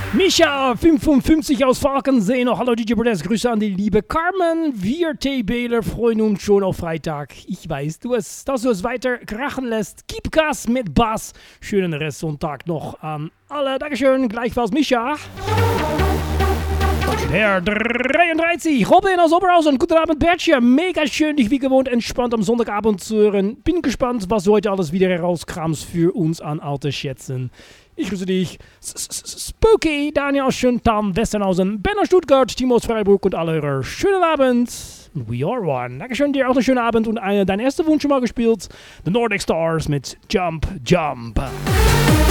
Micha 55 aus Falkensee noch. Hallo DJ Protest, Grüße an die liebe Carmen. Wir T-Bähler freuen uns schon auf Freitag. Ich weiß, dass du es weiter krachen lässt. Gib Gas mit Bass. Schönen Restsonntag noch an alle. Dankeschön, gleichfalls Micha. Der 33, Robin aus Oberhausen. Guten Abend, Bertje. Mega schön, dich wie gewohnt entspannt am Sonntagabend zu hören. Bin gespannt, was du heute alles wieder herauskramst für uns an alte Schätzen. Ich grüße dich. Spooky, Daniel aus Schöntam, Westernhausen, Ben aus Stuttgart, Timo aus Freiburg und alle Hörer. Schönen Abend. We are one. Dankeschön, dir auch einen schönen Abend und dein erster Wunsch schon mal gespielt. The Nordic Stars mit Jump, Jump.